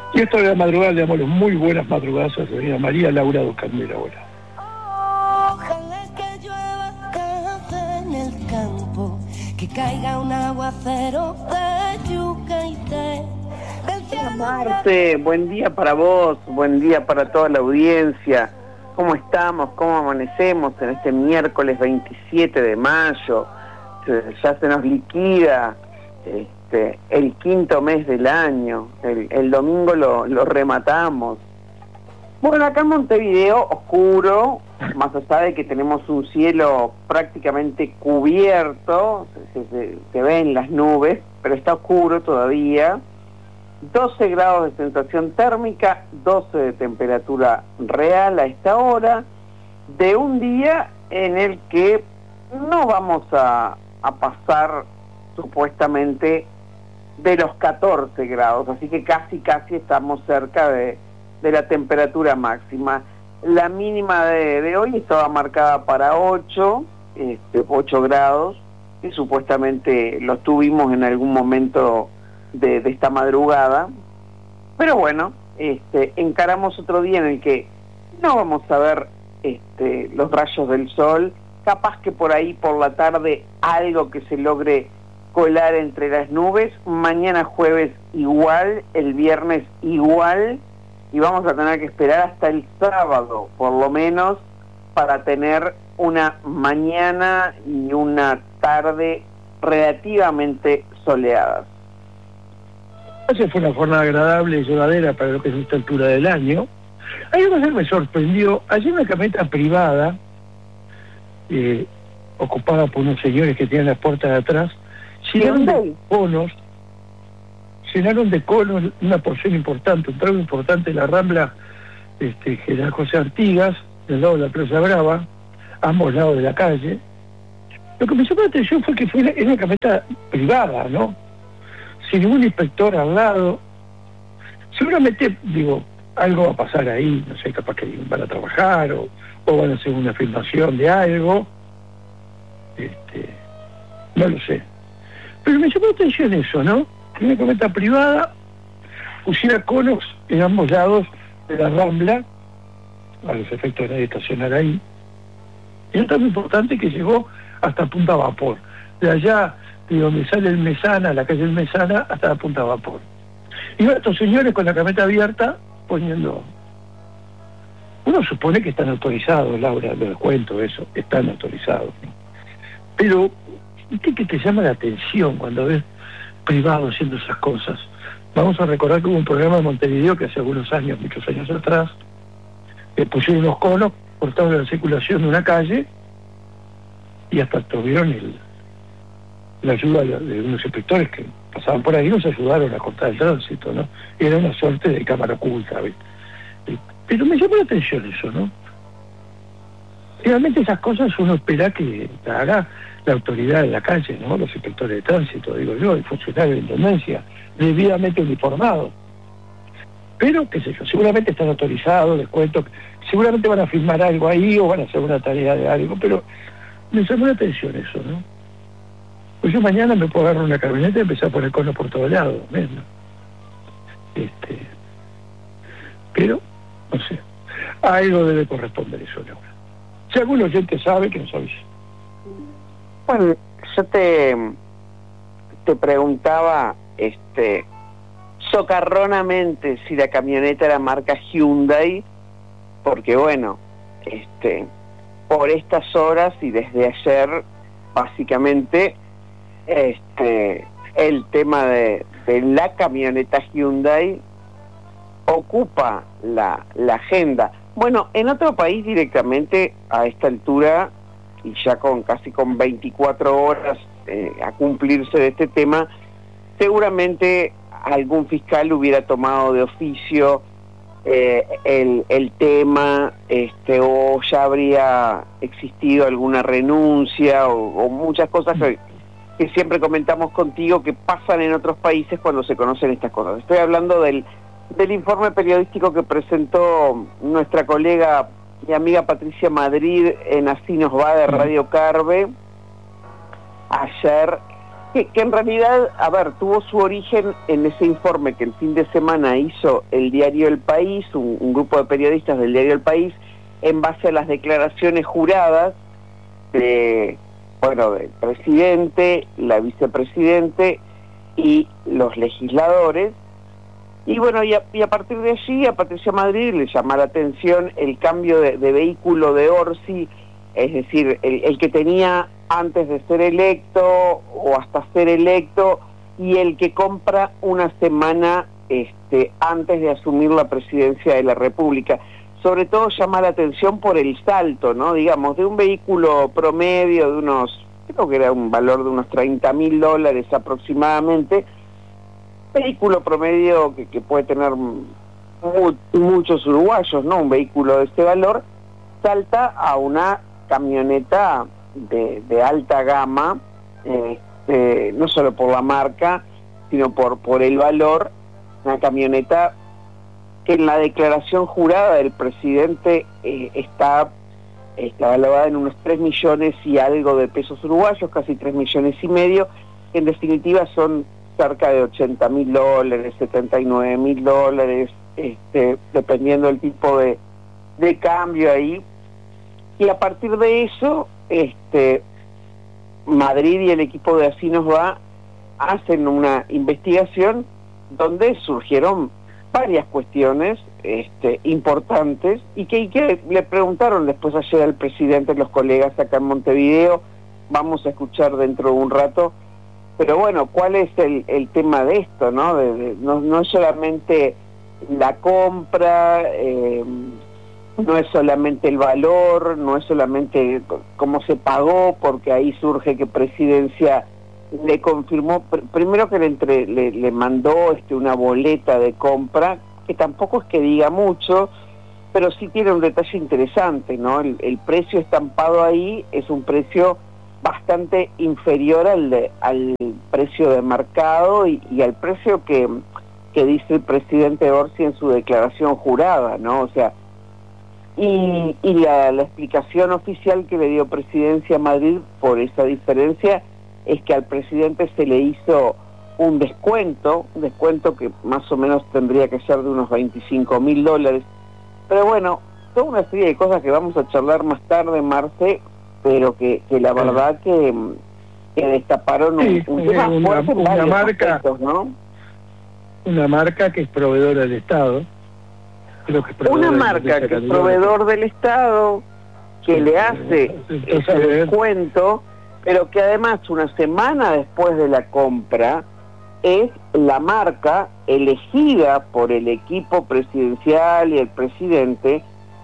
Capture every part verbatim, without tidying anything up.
Y esto de la madrugada le damos muy buenas madrugadas a la señora María Laura dos Candela ahora. Ojalá que llueva café en el campo, que caiga un aguacero de yuca y té. Hola Marte, buen día para vos, buen día para toda la audiencia. ¿Cómo estamos? ¿Cómo amanecemos en este miércoles veintisiete de mayo? Ya se nos liquida este, el quinto mes del año, el, el domingo lo, lo rematamos. Bueno, acá en Montevideo, oscuro, más allá de que tenemos un cielo prácticamente cubierto, se, se, se ven las nubes, pero está oscuro todavía. doce grados de sensación térmica, doce de temperatura real a esta hora, de un día en el que no vamos a, a pasar supuestamente de los catorce grados, así que casi casi estamos cerca de, de la temperatura máxima. La mínima de, de hoy estaba marcada para ocho, este, ocho grados, y supuestamente los tuvimos en algún momento De, de esta madrugada, pero bueno, este, encaramos otro día en el que no vamos a ver este, los rayos del sol, capaz que por ahí por la tarde algo que se logre colar entre las nubes, mañana jueves igual, el viernes igual, y vamos a tener que esperar hasta el sábado, por lo menos, para tener una mañana y una tarde relativamente soleadas. Esa fue una jornada agradable y llevadera para lo que es esta altura del año. Hay algo que me sorprendió. Ayer una camioneta privada, eh, ocupada por unos señores que tienen las puertas de atrás, llenaron de conos, llenaron de conos una porción importante, un tramo importante de la Rambla este, General José Artigas, del lado de la Plaza Brava, ambos lados de la calle. Lo que me llamó la atención fue que fue una, era una camioneta privada, ¿no? Sin ningún inspector al lado. Seguramente, digo, algo va a pasar ahí, no sé, capaz que van a trabajar o, o van a hacer una filmación de algo, este, no lo sé. Pero me llamó la atención eso, ¿no? Que una camioneta privada pusiera conos en ambos lados de la Rambla, a los efectos de nadie estacionar ahí. Y es tan importante que llegó hasta Punta Vapor. De allá, de donde sale el Mesana, la calle del Mesana, hasta la Punta Vapor. Y bueno, estos señores con la camioneta abierta, poniendo... Uno supone que están autorizados, Laura, les cuento eso, están autorizados, ¿no? Pero, ¿qué que te llama la atención cuando ves privados haciendo esas cosas? Vamos a recordar que hubo un programa de Montevideo que hace algunos años, muchos años atrás, que pusieron unos conos, cortaron la circulación de una calle y hasta tuvieron el... la ayuda de unos inspectores que pasaban por ahí, nos ayudaron a cortar el tránsito, ¿no? Era una suerte de cámara oculta, ¿ves? Pero me llamó la atención eso, ¿no? Realmente esas cosas uno espera que haga la autoridad de la calle, ¿no? Los inspectores de tránsito, digo yo, el funcionario de intendencia, debidamente uniformado. Pero, qué sé yo, seguramente están autorizados, les cuento, seguramente van a firmar algo ahí o van a hacer una tarea de algo, pero me llamó la atención eso, ¿no? Pues yo mañana me puedo agarrar una camioneta y empezar a poner conos por todos lados, ¿ves? Este, pero, no sé, a algo debe corresponder eso, Laura. Si algún oyente sabe, que nos avise. Bueno, yo te, te preguntaba, este, socarronamente si la camioneta era marca Hyundai, porque bueno, este, por estas horas y desde ayer, básicamente, este, el tema de, de la camioneta Hyundai ocupa la, la agenda. Bueno, en otro país directamente a esta altura, y ya con casi con veinticuatro horas eh, a cumplirse de este tema, seguramente algún fiscal hubiera tomado de oficio eh, el, el tema, este, o ya habría existido alguna renuncia o, o muchas cosas que, que siempre comentamos contigo que pasan en otros países cuando se conocen estas cosas. Estoy hablando del, del informe periodístico que presentó nuestra colega y amiga Patricia Madrid en Así nos va de Radio Carve ayer que, que en realidad, a ver, tuvo su origen en ese informe que el fin de semana hizo el diario El País, un, un grupo de periodistas del diario El País, en base a las declaraciones juradas de, bueno, del presidente, la vicepresidente y los legisladores. Y bueno, y a, y a partir de allí a Patricia Madrid le llama la atención el cambio de, de vehículo de Orsi, es decir, el, el que tenía antes de ser electo o hasta ser electo, y el que compra una semana este, antes de asumir la presidencia de la República. Sobre todo llama la atención por el salto, ¿no? Digamos, de un vehículo promedio de unos, creo que era un valor de unos treinta mil dólares aproximadamente, vehículo promedio que, que puede tener mu muchos uruguayos, ¿no? Un vehículo de este valor, salta a una camioneta de, de alta gama, eh, eh, no solo por la marca, sino por, por el valor, una camioneta que en la declaración jurada del presidente eh, está, está valorada en unos tres millones y algo de pesos uruguayos, casi tres millones y medio, que en definitiva son cerca de ochenta mil dólares, setenta y nueve mil dólares, este, dependiendo del tipo de, de cambio ahí. Y a partir de eso, este, Madrid y el equipo de Así Nos Va hacen una investigación donde surgieron varias cuestiones este, importantes y que, y que le preguntaron después ayer al presidente, los colegas acá en Montevideo, vamos a escuchar dentro de un rato. Pero bueno, ¿cuál es el, el tema de esto, no? De, de, no, no es solamente la compra, eh, no es solamente el valor, no es solamente cómo se pagó, porque ahí surge que Presidencia le confirmó, pr primero que le, entre, le, le mandó este, una boleta de compra, que tampoco es que diga mucho, pero sí tiene un detalle interesante, ¿no? El, el precio estampado ahí es un precio bastante inferior al, de, al precio de mercado y, y al precio que, que dice el presidente Orsi en su declaración jurada, ¿no? O sea, y, y la, la explicación oficial que le dio Presidencia a Madrid por esa diferencia es que al presidente se le hizo un descuento, un descuento que más o menos tendría que ser de unos veinticinco mil dólares. Pero bueno, toda una serie de cosas que vamos a charlar más tarde, Marce, pero que, que la verdad que, que destaparon sí, un, un tema una, fuerte en una varios marca, aspectos, ¿no? Una marca que es proveedora del Estado. Creo que es una marca que es proveedor del Estado, que sí, le hace ese descuento, pero que además una semana después de la compra es la marca elegida por el equipo presidencial y el presidente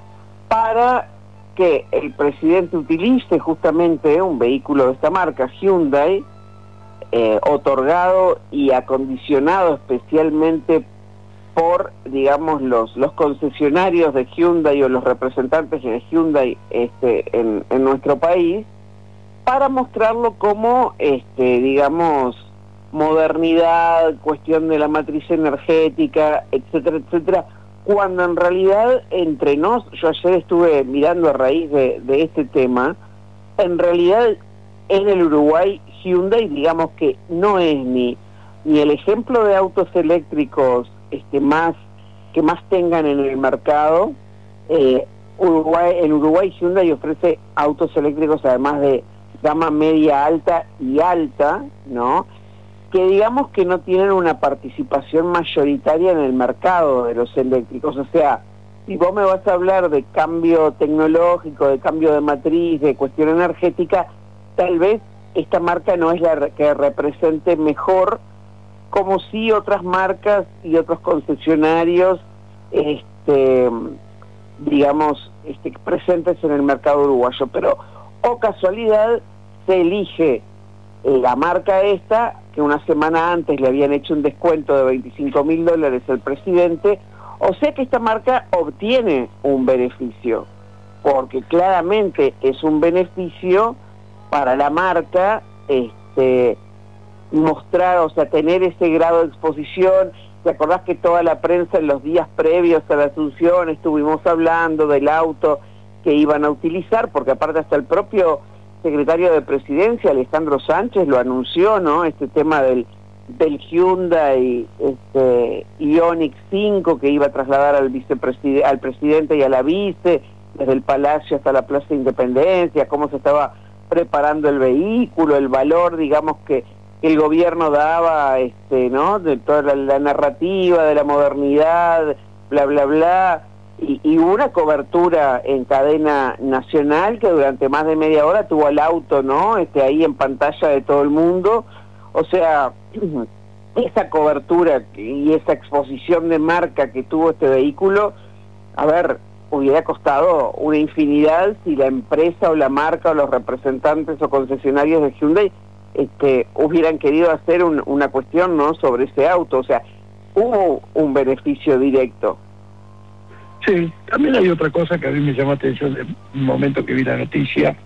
para que el presidente utilice justamente un vehículo de esta marca, Hyundai, eh, otorgado y acondicionado especialmente por, digamos, los, los concesionarios de Hyundai o los representantes de Hyundai este, en, en nuestro país, para mostrarlo como, este, digamos, modernidad, cuestión de la matriz energética, etcétera, etcétera, cuando en realidad entre nos, yo ayer estuve mirando a raíz de, de este tema, en realidad en el Uruguay Hyundai, digamos que no es ni, ni el ejemplo de autos eléctricos este, más que más tengan en el mercado. eh, Uruguay, en Uruguay Hyundai ofrece autos eléctricos además de gama media alta y alta, ¿no? Que digamos que no tienen una participación mayoritaria en el mercado de los eléctricos. O sea, si vos me vas a hablar de cambio tecnológico, de cambio de matriz, de cuestión energética, tal vez esta marca no es la que represente mejor, como si otras marcas y otros concesionarios, este, digamos, este, presentes en el mercado uruguayo. Pero, o casualidad, se elige la marca esta, que una semana antes le habían hecho un descuento de veinticinco mil dólares al presidente, o sea que esta marca obtiene un beneficio, porque claramente es un beneficio para la marca este, mostrar, o sea, tener ese grado de exposición. ¿Te acordás que toda la prensa en los días previos a la asunción estuvimos hablando del auto que iban a utilizar? Porque aparte hasta el propio secretario de Presidencia, Alejandro Sánchez, lo anunció, ¿no? Este tema del, del Hyundai este, Ioniq cinco que iba a trasladar al vicepresidente, al presidente y a la vice, desde el Palacio hasta la Plaza de Independencia, cómo se estaba preparando el vehículo, el valor, digamos, que el gobierno daba, este, ¿no? De toda la, la narrativa de la modernidad, bla, bla, bla. Y, y una cobertura en cadena nacional que durante más de media hora tuvo el auto, ¿no? Este, ahí en pantalla de todo el mundo. O sea, esa cobertura y esa exposición de marca que tuvo este vehículo, a ver, hubiera costado una infinidad si la empresa o la marca o los representantes o concesionarios de Hyundai este, hubieran querido hacer un, una cuestión, ¿no? Sobre ese auto. O sea, hubo un beneficio directo. Sí, también hay otra cosa que a mí me llamó la atención del momento que vi la noticia,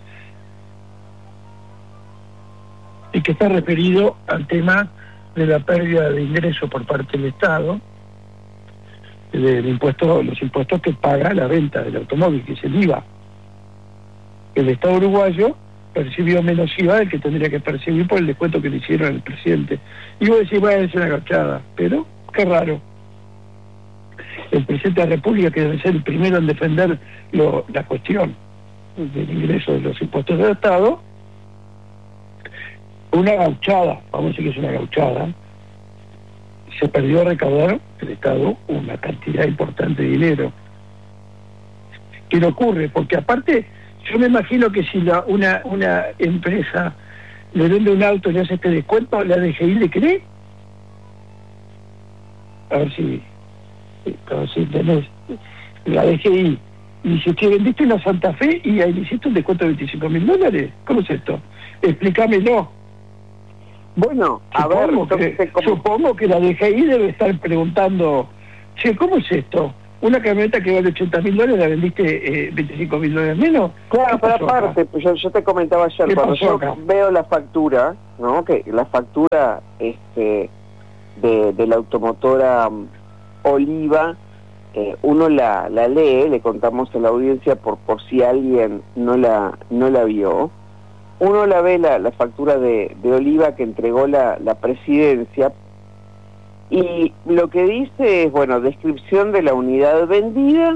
y que está referido al tema de la pérdida de ingresos por parte del Estado, del impuesto, los impuestos que paga la venta del automóvil, que es el I V A. El Estado uruguayo percibió menos I V A del que tendría que percibir por el descuento que le hicieron al presidente. Y vos decís, bueno, es una gachada, pero qué raro. El presidente de la República, que debe ser el primero en defender lo, la cuestión del ingreso de los impuestos del Estado, una gauchada, vamos a decir que es una gauchada, se perdió a recaudar el Estado una cantidad importante de dinero. ¿Qué le ocurre? Porque aparte, yo me imagino que si la, una, una empresa le vende un auto y le hace este descuento, ¿la D G I le cree? A ver si... si tenés la D G I y si te vendiste una Santa Fe y ahí le hiciste un descuento de veinticinco mil dólares, ¿cómo es esto? Explícamelo. Bueno, a supongo ver, que, como... supongo que la D G I debe estar preguntando, che, ¿cómo es esto? Una camioneta que vale ochenta mil dólares, ¿la vendiste eh, veinticinco mil dólares menos? Claro, pero aparte, pues yo, yo te comentaba ayer, cuando yo acá? veo la factura, ¿no? Que la factura este de, de la automotora Oliva, eh, uno la, la lee, le contamos a la audiencia por por si alguien no la no la vio. Uno la ve, la, la factura de, de Oliva que entregó la, la presidencia, y lo que dice es, bueno, descripción de la unidad vendida,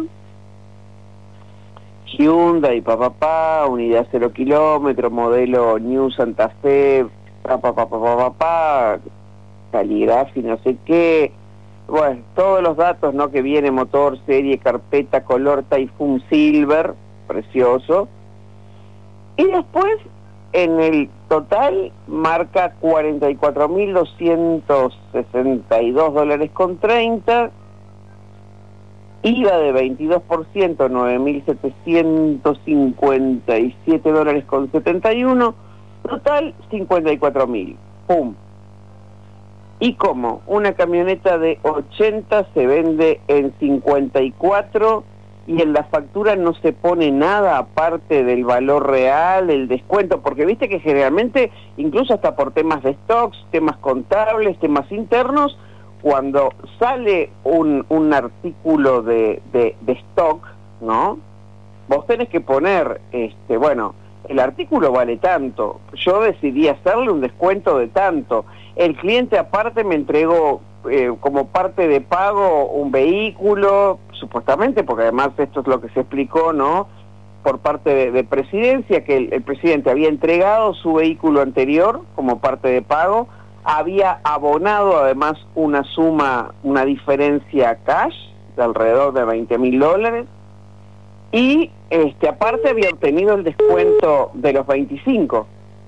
Hyundai, papá, pa, pa, unidad cero kilómetro, modelo New Santa Fe, papá, papá, papá, pa, pa, caligrafía, no sé qué, bueno, todos los datos, ¿no? Que viene, motor, serie, carpeta, color, Typhoon Silver, precioso, y después en el total marca cuarenta y cuatro mil doscientos sesenta y dos dólares con treinta, I V A de veintidós por ciento, nueve mil setecientos cincuenta y siete dólares con setenta y uno, total cincuenta y cuatro mil. ¡Pum! ¿Y cómo? Una camioneta de ochenta se vende en cincuenta y cuatro y en la factura no se pone nada aparte del valor real, el descuento, porque viste que generalmente, incluso hasta por temas de stocks, temas contables, temas internos, cuando sale un, un artículo de, de, de stock, ¿no? Vos tenés que poner, este, bueno, el artículo vale tanto, yo decidí hacerle un descuento de tanto, el cliente aparte me entregó eh, como parte de pago un vehículo, supuestamente, porque además esto es lo que se explicó, ¿no? Por parte de, de presidencia, que el, el presidente había entregado su vehículo anterior como parte de pago, había abonado además una suma, una diferencia cash de alrededor de veinte mil dólares, y este aparte había obtenido el descuento de los veinticinco.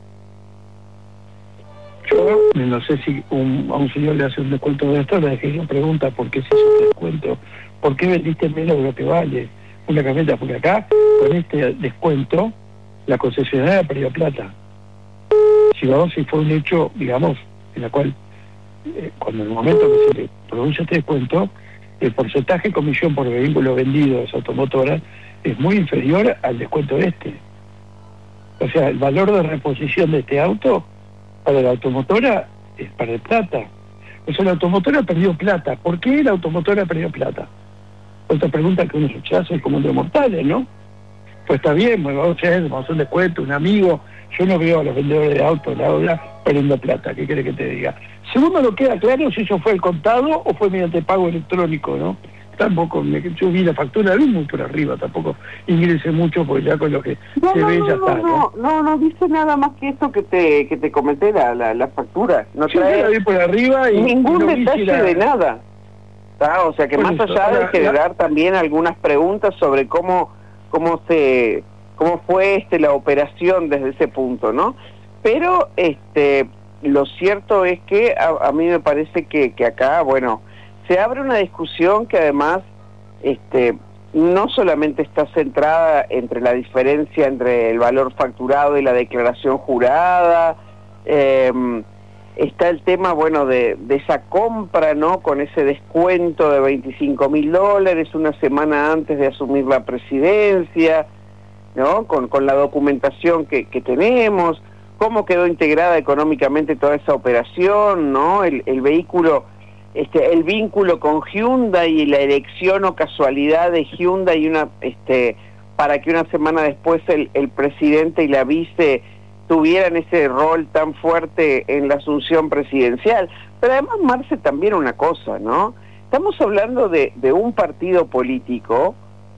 Yo no sé si un, a un señor le hace un descuento de esto, le dejé una pregunta, ¿por qué se hizo un descuento? ¿Por qué vendiste menos de lo que vale una camioneta? Porque acá, con este descuento, la concesionaria perdió plata. Si vamos, si fue un hecho, digamos, en la cual, eh, cuando en el momento que se le produce este descuento, el porcentaje de comisión por vehículo vendido de esa automotora es muy inferior al descuento este. O sea, el valor de reposición de este auto para la automotora es para el plata. O sea, la automotora perdió plata. ¿Por qué la automotora perdió plata? Otra pregunta que uno se hace como de mortales, ¿no? Pues está bien, bueno, vamos a hacer un descuento, un amigo, Yo no veo a los vendedores de autos ahora perdiendo plata, ¿qué quiere que te diga? Segundo, no queda claro si eso fue el contado o fue mediante pago electrónico, ¿no? Tampoco, me, yo vi la factura, vi muy por arriba, tampoco ingrese mucho porque ya con lo que no, se no, ve no, ya no, está, ¿no? No, no, no dice nada más que eso que te que te comenté, la, la, la factura. No yo trae la vi por arriba y ningún no detalle la... de nada. ¿Tá? O sea que Por más eso, allá ahora, de generar la... también algunas preguntas sobre cómo cómo se cómo fue este la operación desde ese punto, ¿no? Pero este lo cierto es que a, a mí me parece que, que acá, bueno, se abre una discusión que además este no solamente está centrada entre la diferencia entre el valor facturado y la declaración jurada, eh, está el tema, bueno, de, de esa compra, ¿no?, con ese descuento de veinticinco mil dólares una semana antes de asumir la presidencia, ¿no?, con, con la documentación que, que tenemos, cómo quedó integrada económicamente toda esa operación, ¿no?, el, el vehículo, este, el vínculo con Hyundai y la elección o casualidad de Hyundai una, este, para que una semana después el, el presidente y la vice tuvieran ese rol tan fuerte en la asunción presidencial. Pero además, Marce, también una cosa, ¿no? Estamos hablando de, de un partido político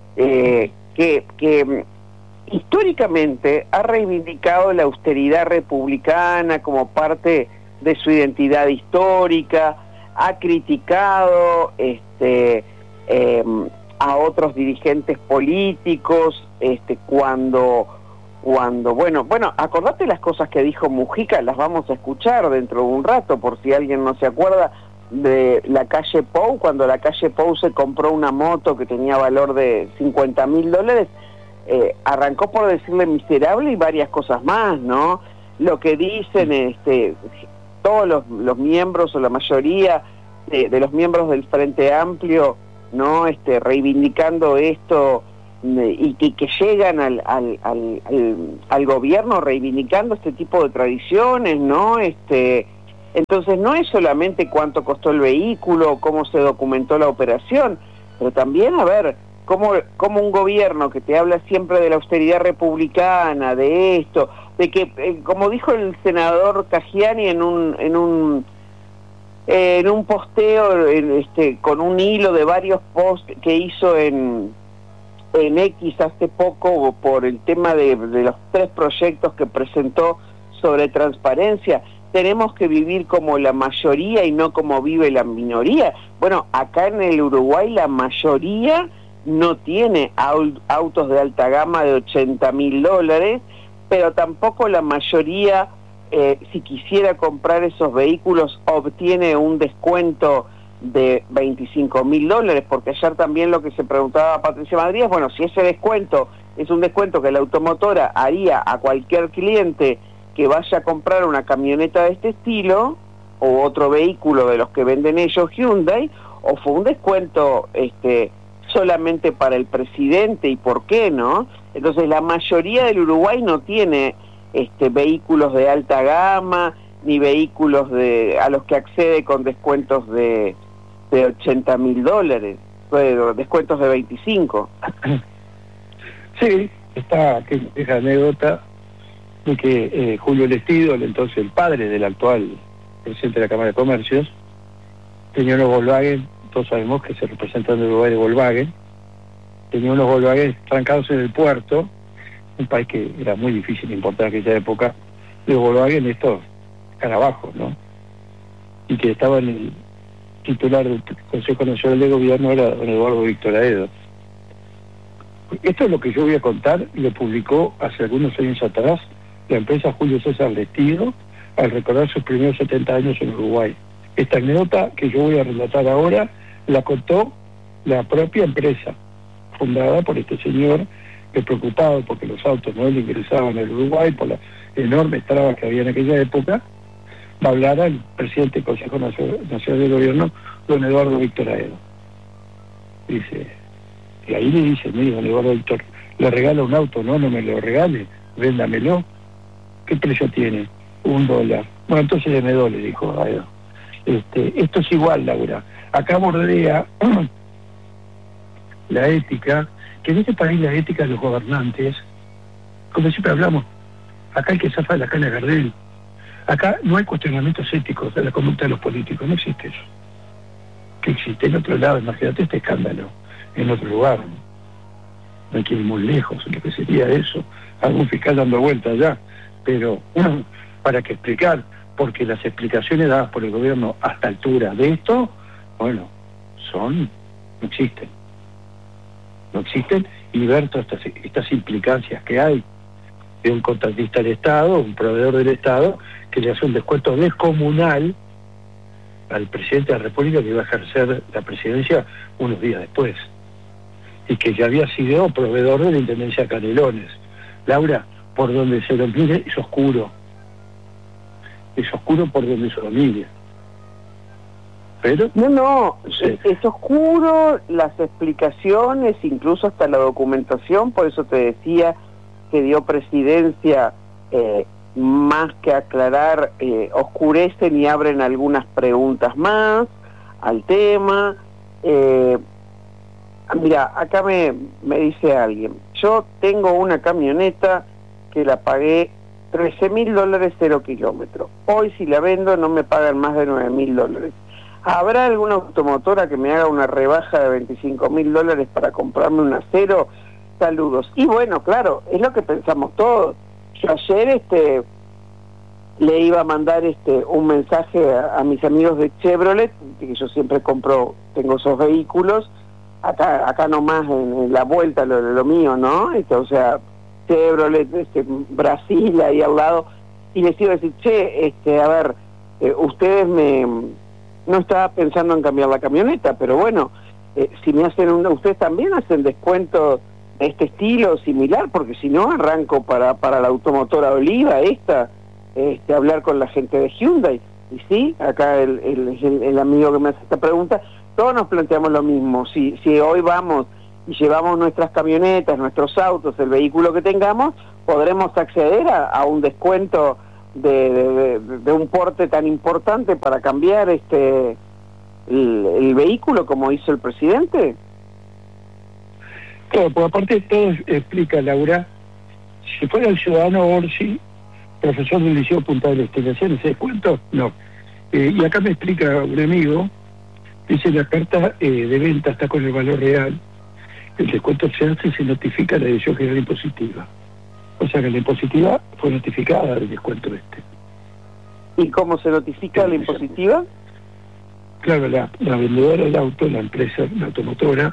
eh, que, que históricamente ha reivindicado la austeridad republicana como parte de su identidad histórica, ha criticado este, eh, a otros dirigentes políticos este, cuando... Cuando, bueno, bueno, acordate las cosas que dijo Mujica, las vamos a escuchar dentro de un rato, por si alguien no se acuerda, de la calle Pou, cuando la calle Pou se compró una moto que tenía valor de cincuenta mil dólares, eh, arrancó por decirle miserable y varias cosas más, ¿no? Lo que dicen este, todos los, los miembros o la mayoría de, de los miembros del Frente Amplio, ¿no? Este, reivindicando esto, y que, que llegan al, al, al, al, al gobierno reivindicando este tipo de tradiciones, ¿no? Este, entonces no es solamente cuánto costó el vehículo, cómo se documentó la operación, pero también, a ver, cómo, cómo un gobierno que te habla siempre de la austeridad republicana, de esto, de que, eh, como dijo el senador Cajiani en un... En un eh, en un posteo en, este, con un hilo de varios posts que hizo en... en X hace poco por el tema de, de los tres proyectos que presentó sobre transparencia, tenemos que vivir como la mayoría y no como vive la minoría. Bueno, acá en el Uruguay la mayoría no tiene autos de alta gama de ochenta mil dólares, pero tampoco la mayoría, eh, si quisiera comprar esos vehículos, obtiene un descuento de veinticinco mil dólares, porque ayer también lo que se preguntaba Patricia Madrid es, bueno, si ese descuento es un descuento que la automotora haría a cualquier cliente que vaya a comprar una camioneta de este estilo, o otro vehículo de los que venden ellos Hyundai, o fue un descuento este, solamente para el presidente, y por qué no. Entonces la mayoría del Uruguay no tiene este, vehículos de alta gama, ni vehículos de a los que accede con descuentos de de ochenta mil dólares, descuentos de veinticinco. Sí, está esa anécdota de que eh, Julio Lestido, el entonces el padre del actual presidente de la Cámara de Comercios, tenía unos Volkswagen, todos sabemos que se representan de Uruguay de Volkswagen, tenía unos Volkswagen trancados en el puerto, un país que era muy difícil de importar en aquella época, los Volkswagen estos carabajos, ¿no? Y que estaba en el titular del Consejo Nacional de Gobierno era don Eduardo Víctor Aedo. Esto es lo que yo voy a contar, y lo publicó hace algunos años atrás la empresa Julio César Lestido al recordar sus primeros setenta años en Uruguay. Esta anécdota que yo voy a relatar ahora la contó la propia empresa, fundada por este señor, que preocupado porque los autos no le ingresaban al Uruguay por las enormes trabas que había en aquella época, va a hablar al presidente del Consejo Nacional de Gobierno, don Eduardo Víctor Aedo. Dice, y ahí le dice, mire, don Eduardo Víctor, le regala un auto, no, no me lo regale, véndamelo. ¿Qué precio tiene? Un dólar. Bueno, entonces démelo, le dijo Aedo. Este, esto es igual, Laura. Acá bordea la ética, que en este país la ética de los gobernantes, como siempre hablamos, Acá hay que zafar la caña Gardel. Acá no hay cuestionamientos éticos de la conducta de los políticos, no existe eso. Que existe en otro lado, imagínate este escándalo, en otro lugar. No hay que ir muy lejos, lo que sería eso. Algún fiscal dando vueltas allá. Pero, bueno, para que explicar, porque las explicaciones dadas por el gobierno hasta altura de esto, bueno, son, no existen. No existen, y ver todas estas, estas implicancias que hay de un contratista del Estado, un proveedor del Estado, que le hace un descuento descomunal al presidente de la República que iba a ejercer la presidencia unos días después, y que ya había sido proveedor de la Intendencia de Canelones. Laura, por donde se lo mire es oscuro, es oscuro por donde se lo mire. Pero no, no, sí. es, es oscuro, las explicaciones, incluso hasta la documentación, por eso te decía que dio presidencia, eh, más que aclarar, eh, oscurecen y abren algunas preguntas más al tema. Eh, mira, acá me, me dice alguien, yo tengo una camioneta que la pagué trece mil dólares cero kilómetros. Hoy si la vendo no me pagan más de nueve mil dólares. ¿Habrá alguna automotora que me haga una rebaja de veinticinco mil dólares para comprarme una cero? Saludos. Y bueno, claro, es lo que pensamos todos. Yo ayer este le iba a mandar este un mensaje a, a mis amigos de Chevrolet, que yo siempre compro, tengo esos vehículos, acá acá nomás en, en la vuelta lo, lo mío, ¿no? Este, o sea, Chevrolet, este, Brasil ahí al lado, y les iba a decir, che, este, a ver, eh, ustedes me... no estaba pensando en cambiar la camioneta, pero bueno, eh, si me hacen un... ustedes también hacen descuento de este estilo similar, porque si no arranco para para la automotora Oliva esta, este, hablar con la gente de Hyundai. Y sí, acá el, el, el, el amigo que me hace esta pregunta, todos nos planteamos lo mismo. Si, si hoy vamos y llevamos nuestras camionetas, nuestros autos, el vehículo que tengamos, podremos acceder a, a un descuento de, de, de, de un porte tan importante para cambiar este el, el vehículo como hizo el presidente. Claro, por aparte todo explica, Laura, si fuera el ciudadano Orsi, profesor del Liceo Punta del Este, ¿le hacían ese descuento? No. Eh, y acá me explica un amigo, dice la carta eh, de venta está con el valor real, el descuento se hace y se notifica la Dirección General Impositiva. O sea que la impositiva fue notificada del descuento este. ¿Y cómo se notifica la impositiva? Claro, la, la vendedora del auto, la empresa, la automotora,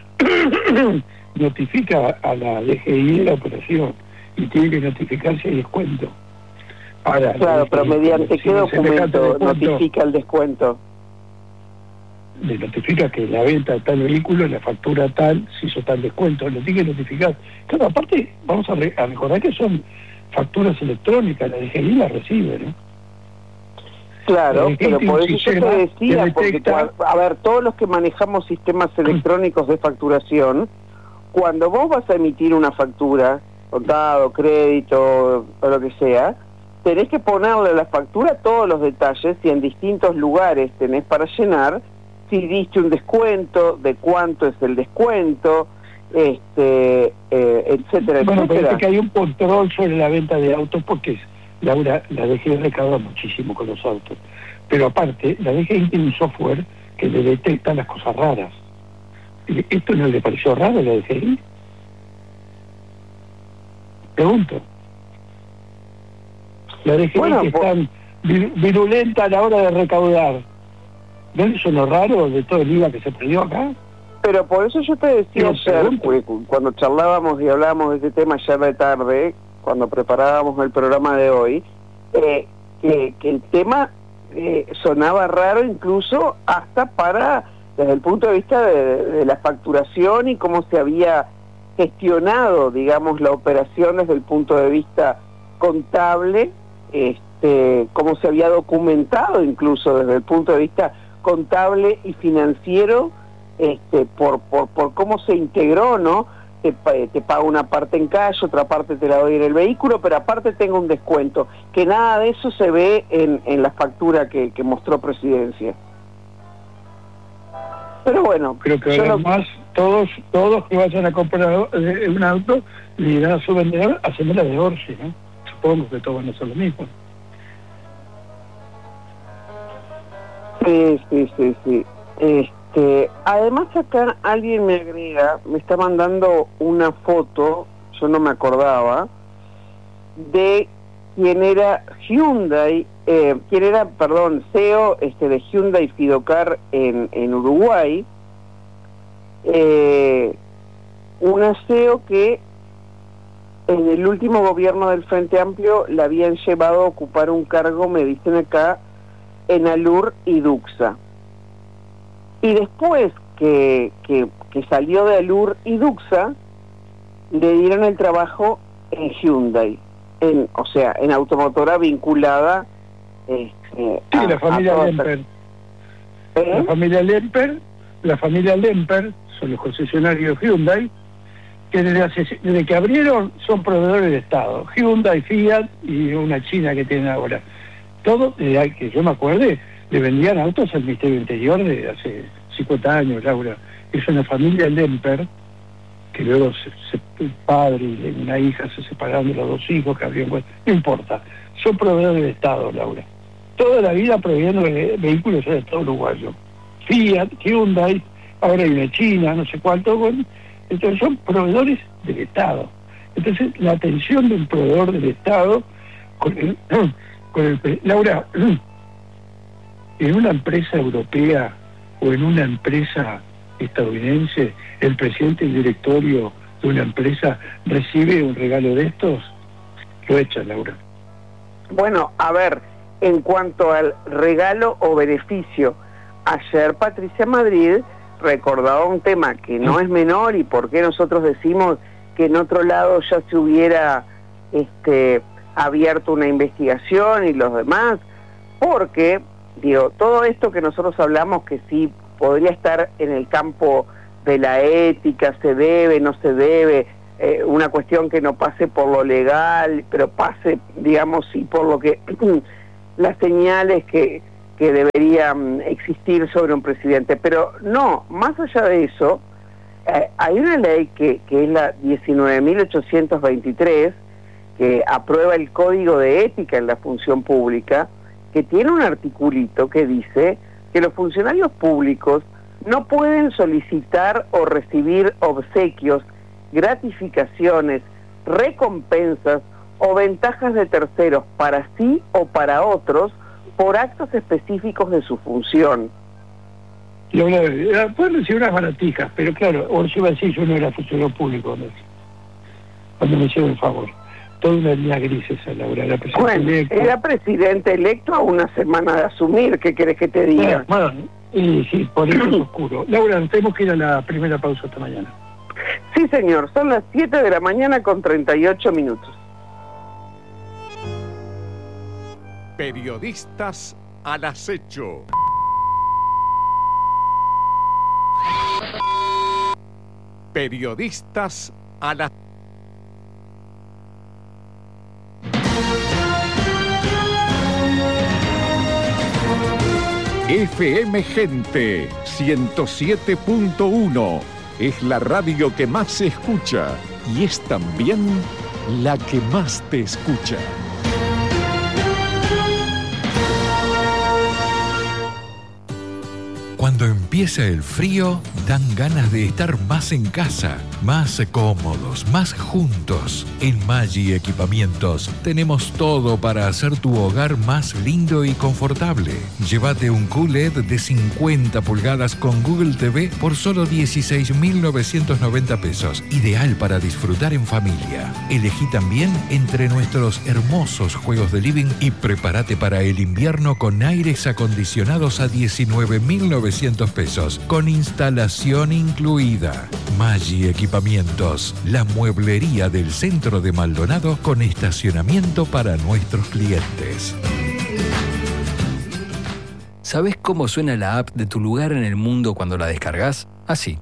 notifica a la D G I de la operación y tiene que notificar si hay descuento. Ahora, claro, pero mediante qué documento notifica el descuento. Le notifica que la venta de tal vehículo, la factura tal, se hizo tal descuento, lo tiene que notificar. Claro, aparte, vamos a, re, a recordar que son facturas electrónicas, la D G I la recibe, ¿no? Claro, pero por eso yo te decía, porque, a ver, todos los que manejamos sistemas electrónicos de facturación, cuando vos vas a emitir una factura, contado, crédito, o lo que sea, tenés que ponerle a la factura todos los detalles y en distintos lugares tenés para llenar si diste un descuento, de cuánto es el descuento, este, eh, etcétera, bueno, etcétera. Bueno, que hay un control sobre la venta de autos porque Laura, la D G I recauda muchísimo con los autos. Pero aparte, la D G I tiene un software que le detecta las cosas raras. ¿Esto no le pareció raro a la D G I? Pregunto. La D G I bueno, que es tan virulenta a la hora de recaudar. ¿No es eso lo raro de todo el I V A que se perdió acá? Pero por eso yo te decía ayer, cuando charlábamos y hablábamos de este tema ayer de tarde, cuando preparábamos el programa de hoy, eh, que, que el tema eh, sonaba raro incluso hasta para, desde el punto de vista de, de la facturación y cómo se había gestionado, digamos, la operación desde el punto de vista contable, este, cómo se había documentado incluso desde el punto de vista contable y financiero, este, por, por, por cómo se integró, ¿no? Te, te pago una parte en cash, otra parte te la doy en el vehículo, pero aparte tengo un descuento, que nada de eso se ve en, en la factura que, que mostró Presidencia. Pero bueno, creo que además no... todos todos que vayan a comprar un auto le dirán a su vendedor, haceme la de Orsi, ¿no? supongo que todos van a hacer lo mismo. Sí, sí, sí, sí. Este, además acá alguien me agrega, me está mandando una foto, yo no me acordaba, de quién era Hyundai, eh, quién era, perdón, C E O este, de Hyundai Fidocar en, en Uruguay, eh, una C E O que en el último gobierno del Frente Amplio la habían llevado a ocupar un cargo, me dicen acá, en Alur y Duxa. Y después que, que, que salió de Alur y Duxa, le dieron el trabajo en Hyundai, en, o sea, en automotora vinculada eh, eh, sí, a, la familia a Lemper. ¿Eh? La familia Lemper, la familia Lemper, son los concesionarios Hyundai, que desde, hace, desde que abrieron son proveedores de Estado. Hyundai, Fiat y una china que tienen ahora. Todo, desde que yo me acuerde, le vendían autos al Ministerio del Interior de hace cincuenta años, Laura. Es una familia Lemper, que luego se, se, el padre y una hija se separaron de los dos hijos que habían... Bueno, no importa, son proveedores de Estado, Laura. Toda la vida proveyendo de vehículos del Estado uruguayo. Fiat, Hyundai, ahora hay una China, no sé cuánto, bueno, entonces son proveedores del Estado. Entonces la atención de un proveedor del Estado con el, con el Laura, en una empresa europea o en una empresa estadounidense, el presidente del directorio de una empresa recibe un regalo de estos, lo echa, Laura. Bueno, a ver, en cuanto al regalo o beneficio, ayer Patricia Madrid recordaba un tema que no es menor y por qué nosotros decimos que en otro lado ya se hubiera este, abierto una investigación y los demás, porque, digo, todo esto que nosotros hablamos que sí podría estar en el campo de la ética, se debe, no se debe, eh, una cuestión que no pase por lo legal, pero pase, digamos, sí por lo que las señales que que deberían existir sobre un presidente. Pero no, más allá de eso, eh, hay una ley que, que es la diecinueve mil ochocientos veintitrés, que aprueba el Código de Ética en la Función Pública, que tiene un articulito que dice que los funcionarios públicos no pueden solicitar o recibir obsequios, gratificaciones, recompensas o ventajas de terceros para sí o para otros por actos específicos de su función. Y ahora, pueden recibir unas baratijas, pero claro, o yo iba a decir, yo no era funcionario público, ¿no? Cuando me hicieron el favor. Toda una línea gris esa, Laura. Era presidente bueno, electo. Era presidente electo a una semana de asumir, ¿qué querés que te diga? Bueno, y sí, por eso es oscuro. Laura, tenemos que ir a la primera pausa esta mañana. Sí, señor, son las siete de la mañana con treinta y ocho minutos. Periodistas al acecho. Periodistas a la... F M Gente ciento siete punto uno es la radio que más se escucha y es también la que más te escucha. Cuando empieza el frío, dan ganas de estar más en casa, más cómodos, más juntos. En Maggi Equipamientos tenemos todo para hacer tu hogar más lindo y confortable. Llévate un Q L E D de cincuenta pulgadas con Google T V por solo dieciséis mil novecientos noventa pesos. Ideal para disfrutar en familia. Elegí también entre nuestros hermosos juegos de living y prepárate para el invierno con aires acondicionados a diecinueve mil novecientos pesos, con instalación incluida. Maggi Equipamientos, la mueblería del centro de Maldonado con estacionamiento para nuestros clientes. ¿Sabés cómo suena la app de tu lugar en el mundo cuando la descargas? Así.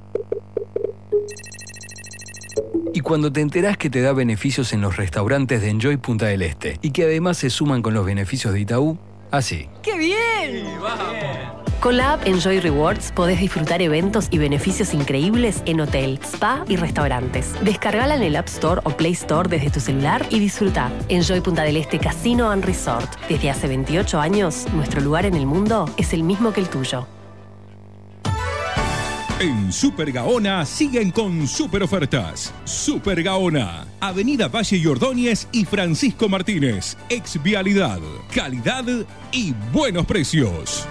Y cuando te enterás que te da beneficios en los restaurantes de Enjoy Punta del Este y que además se suman con los beneficios de Itaú, así. ¡Qué bien! ¡Vamos! Con la app Enjoy Rewards podés disfrutar eventos y beneficios increíbles en hotel, spa y restaurantes. Descargala en el App Store o Play Store desde tu celular y disfruta. Enjoy Punta del Este Casino and Resort. Desde hace veintiocho años, nuestro lugar en el mundo es el mismo que el tuyo. En Super Gaona siguen con super ofertas. Super Gaona, Avenida Valle y Ordóñez y Francisco Martínez. Ex Vialidad, calidad y buenos precios.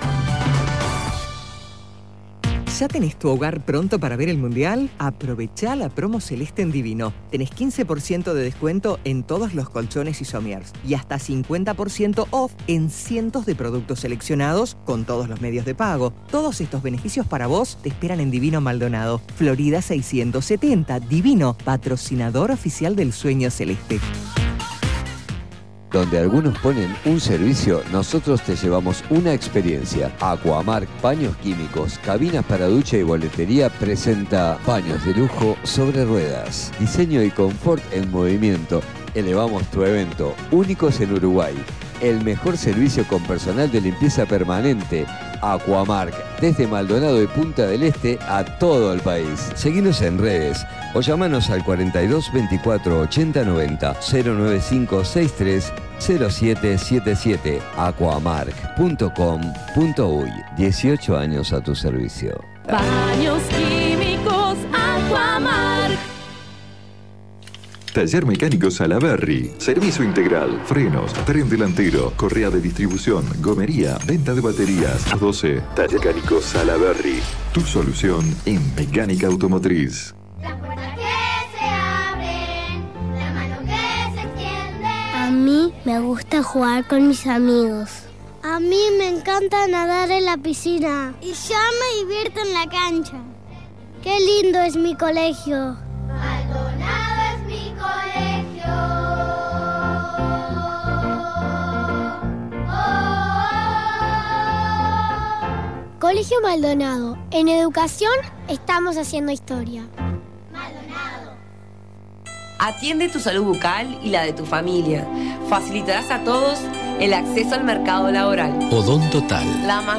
¿Ya tenés tu hogar pronto para ver el Mundial? Aprovechá la promo Celeste en Divino. Tenés quince por ciento de descuento en todos los colchones y somiers y hasta cincuenta por ciento off en cientos de productos seleccionados con todos los medios de pago. Todos estos beneficios para vos te esperan en Divino Maldonado, Florida seiscientos setenta. Divino, patrocinador oficial del Sueño Celeste. Donde algunos ponen un servicio, nosotros te llevamos una experiencia. Aquamark Paños Químicos, cabinas para ducha y boletería presenta paños de lujo sobre ruedas. Diseño y confort en movimiento. Elevamos tu evento, únicos en Uruguay. El mejor servicio con personal de limpieza permanente. Aquamark, desde Maldonado y Punta del Este a todo el país. Seguinos en redes o llamanos al cuarenta y dos veinticuatro ochenta noventa cero nueve cinco sesenta y tres cero siete siete siete. aquamark punto com punto uy. dieciocho años a tu servicio. Baños químicos Aquamark. Taller Mecánico Salaberry. Servicio integral, frenos, tren delantero, correa de distribución, gomería, venta de baterías. doce. Taller Mecánico Salaberry. Tu solución en mecánica automotriz. Las puertas que se abren, la mano que se extiende. A mí me gusta jugar con mis amigos. A mí me encanta nadar en la piscina. Y yo me divierto en la cancha. Qué lindo es mi colegio. Maldonado es mi colegio. Oh. Colegio Maldonado. En educación estamos haciendo historia. Atiende tu salud bucal y la de tu familia. Facilitarás a todos el acceso al mercado laboral. Odontotal. La